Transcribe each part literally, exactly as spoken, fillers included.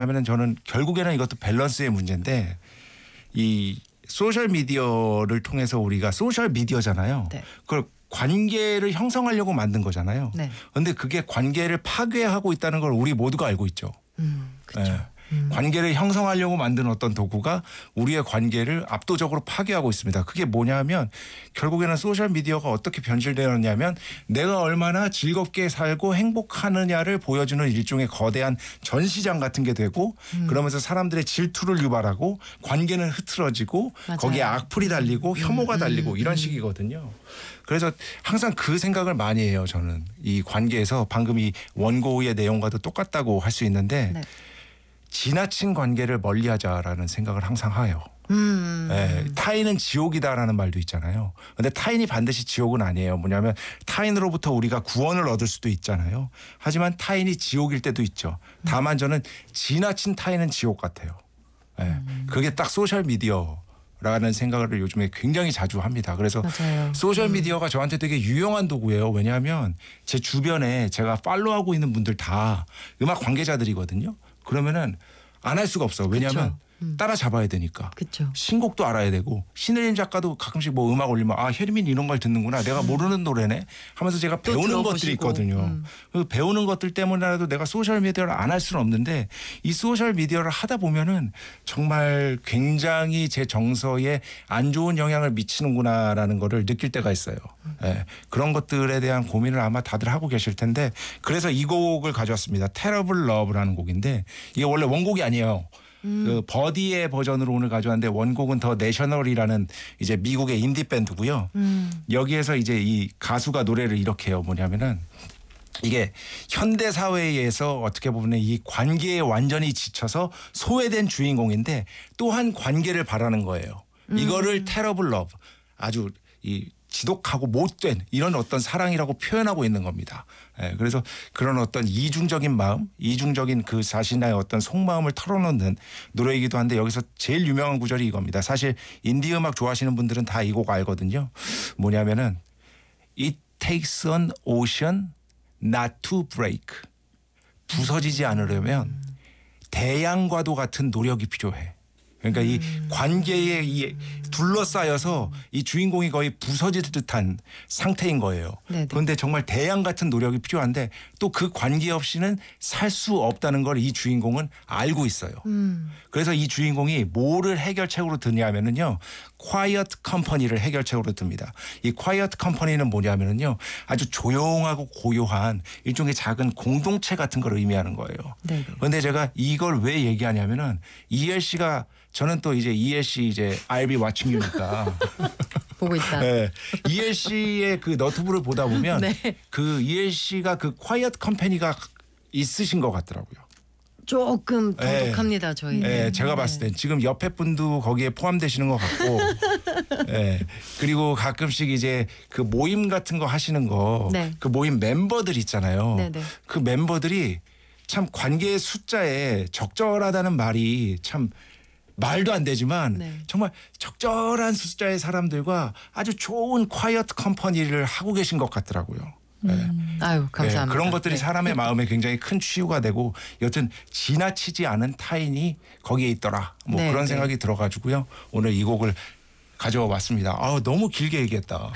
하면은 저는 결국에는 이것도 밸런스의 문제인데 이 소셜 미디어를 통해서 우리가 소셜 미디어잖아요. 네. 그걸 관계를 형성하려고 만든 거잖아요. 그런데 네. 그게 관계를 파괴하고 있다는 걸 우리 모두가 알고 있죠. 음, 그렇죠. 네. 음. 관계를 형성하려고 만든 어떤 도구가 우리의 관계를 압도적으로 파괴하고 있습니다. 그게 뭐냐면 결국에는 소셜미디어가 어떻게 변질되었냐면 내가 얼마나 즐겁게 살고 행복하느냐를 보여주는 일종의 거대한 전시장 같은 게 되고 음. 그러면서 사람들의 질투를 유발하고 관계는 흐트러지고 맞아요. 거기에 악플이 달리고 혐오가 음. 달리고 이런 식이거든요. 그래서 항상 그 생각을 많이 해요. 저는 이 관계에서 방금 이 원고의 내용과도 똑같다고 할 수 있는데 네. 지나친 관계를 멀리하자라는 생각을 항상 해요. 음. 네, 타인은 지옥이다라는 말도 있잖아요. 그런데 타인이 반드시 지옥은 아니에요. 뭐냐면 타인으로부터 우리가 구원을 얻을 수도 있잖아요. 하지만 타인이 지옥일 때도 있죠. 다만 저는 지나친 타인은 지옥 같아요. 네, 음. 그게 딱 소셜 미디어. 라는 생각을 요즘에 굉장히 자주 합니다. 그래서 맞아요. 소셜미디어가 저한테 되게 유용한 도구예요. 왜냐하면 제 주변에 제가 팔로우하고 있는 분들 다 음악 관계자들이거든요. 그러면은 안 할 수가 없어. 왜냐하면 음. 따라잡아야 되니까. 그쵸. 신곡도 알아야 되고 신혜림 작가도 가끔씩 뭐 음악 올리면 아 혜림이 이런 걸 듣는구나. 내가 음. 모르는 노래네 하면서 제가 배우는 것들이 있거든요. 음. 그 배우는 것들 때문에라도 내가 소셜미디어를 안 할 수는 없는데 이 소셜미디어를 하다 보면은 정말 굉장히 제 정서에 안 좋은 영향을 미치는구나라는 거를 느낄 때가 있어요. 음. 네. 그런 것들에 대한 고민을 아마 다들 하고 계실 텐데 그래서 이 곡을 가져왔습니다. Terrible Love라는 곡인데 이게 원래 원곡이 아니에요. 음. 그 버디의 버전으로 오늘 가져왔는데 원곡은 더 내셔널이라는 이제 미국의 인디 밴드고요. 음. 여기에서 이제 이 가수가 노래를 이렇게 해요. 뭐냐면은 이게 현대 사회에서 어떻게 보면 이 관계에 완전히 지쳐서 소외된 주인공인데 또한 관계를 바라는 거예요. 음. 이거를 테러블 러브 아주 이 지독하고 못된 이런 어떤 사랑이라고 표현하고 있는 겁니다. 예, 그래서 그런 어떤 이중적인 마음, 이중적인 그 자신의 어떤 속마음을 털어놓는 노래이기도 한데 여기서 제일 유명한 구절이 이겁니다. 사실 인디 음악 좋아하시는 분들은 다 이 곡 알거든요. 뭐냐면은 It takes an ocean not to break. 부서지지 않으려면 대양과도 같은 노력이 필요해. 그러니까 음. 이 관계에 이 둘러싸여서 이 주인공이 거의 부서질 듯한 상태인 거예요. 네네. 그런데 정말 대양 같은 노력이 필요한데 또 그 관계 없이는 살 수 없다는 걸 이 주인공은 알고 있어요. 음. 그래서 이 주인공이 뭐를 해결책으로 드냐면은요. Quiet Company를 해결책으로 듭니다. 이 Quiet Company는 뭐냐면은요. 아주 조용하고 고요한 일종의 작은 공동체 같은 걸 의미하는 거예요. 그런데 제가 이걸 왜 얘기하냐면은 이엘 씨가 저는 또 이제 이엘 씨 이제 I'll be watching you니까 보고 있다. 네. 이엘 씨의 그 너튜브를 보다 보면 네. 그 이엘 씨가 그 콰이엇 컴퍼니가 있으신 것 같더라고요. 조금 독특합니다. 네. 저희는. 네. 제가 봤을 땐 지금 옆에 분도 거기에 포함되시는 것 같고 네. 그리고 가끔씩 이제 그 모임 같은 거 하시는 거 네. 그 모임 멤버들 있잖아요. 네네. 그 멤버들이 참 관계의 숫자에 적절하다는 말이 참 말도 안 되지만 네. 정말 적절한 숫자의 사람들과 아주 좋은 콰이엇 컴퍼니를 하고 계신 것 같더라고요. 네. 음. 아유 감사합니다. 네. 그런 것들이 네. 사람의 마음에 굉장히 큰 치유가 되고 여튼 지나치지 않은 타인이 거기에 있더라. 뭐 네, 그런 네. 생각이 들어가지고요. 오늘 이 곡을 가져와 봤습니다. 아 너무 길게 얘기했다. 어.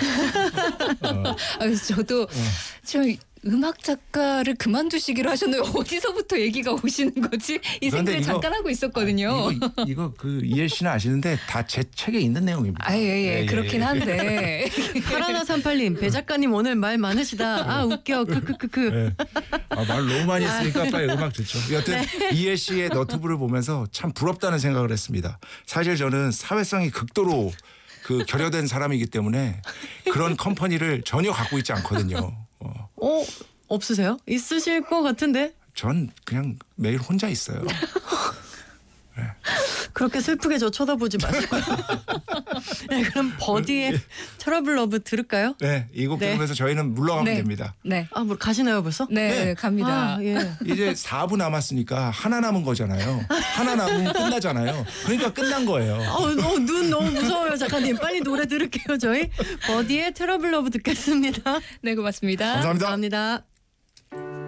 아, 저도 어. 저 음악 작가를 그만두시기로 하셨나요? 어디서부터 얘기가 오시는 거지? 이 생각을 이거, 잠깐 하고 있었거든요. 아, 이거, 이거 그 이엘 씨는 아시는데 다 제 책에 있는 내용입니다. 아, 예, 예, 예 그렇긴 예, 한데. 파라나삼팔 님, 배 작가님 오늘 말 많으시다. 아 웃겨. 크크크크. 네. 아, 말 너무 많이 했으니까 빨리 음악 듣죠. 여튼 네. 이엘 씨의 너튜브를 보면서 참 부럽다는 생각을 했습니다. 사실 저는 사회성이 극도로 그 결여된 사람이기 때문에 그런 컴퍼니를 전혀 갖고 있지 않거든요. 어. 어 없으세요? 있으실 것 같은데? 전 그냥 매일 혼자 있어요. 네. 그렇게 슬프게 저 쳐다보지 마시고요. 네, 그럼 버디의 트러블 러브 들을까요? 네, 이 곡 들으면서 네. 저희는 물러가면 네. 됩니다. 네. 아, 뭐 가시나요 벌써? 네, 네. 갑니다. 아, 예. 이제 사 부 남았으니까 하나 남은 거잖아요. 하나 남으면 끝나잖아요. 그러니까 끝난 거예요. 어, 어, 눈 너무 무서워요, 작가님. 빨리 노래 들을게요, 저희. 버디의 트러블 러브 듣겠습니다. 네, 고맙습니다. 감사합니다. 감사합니다.